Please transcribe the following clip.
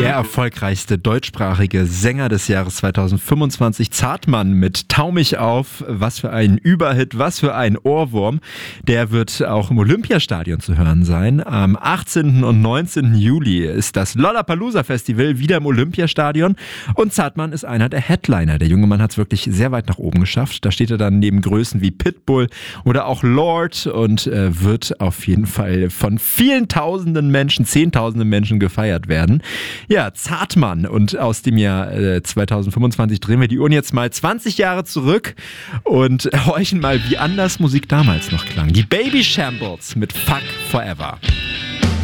Der erfolgreichste deutschsprachige Sänger des Jahres 2025, Zartmann mit Tau mich auf. Was für ein Überhit, was für ein Ohrwurm. Der wird auch im Olympiastadion zu hören sein. Am 18. und 19. Juli ist das Lollapalooza Festival wieder im Olympiastadion. Und Zartmann ist einer der Headliner. Der junge Mann hat es wirklich sehr weit nach oben geschafft. Da steht er dann neben Größen wie Pitbull oder auch Lord und wird auf jeden Fall von vielen tausenden Menschen, zehntausenden Menschen gefeiert werden. Ja, Zartmann, und aus dem Jahr 2025 drehen wir die Uhren jetzt mal 20 Jahre zurück und horchen mal, wie anders Musik damals noch klang. Die Baby Shambles mit Fuck Forever.